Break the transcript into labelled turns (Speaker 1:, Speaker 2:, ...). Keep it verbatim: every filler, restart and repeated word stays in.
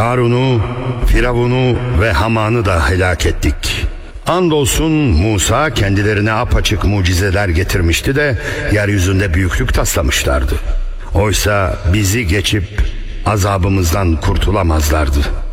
Speaker 1: Karun'u, Firavun'u ve Haman'ı da helak ettik. Andolsun Musa kendilerine apaçık mucizeler getirmişti de yeryüzünde büyüklük taslamışlardı. Oysa bizi geçip azabımızdan kurtulamazlardı.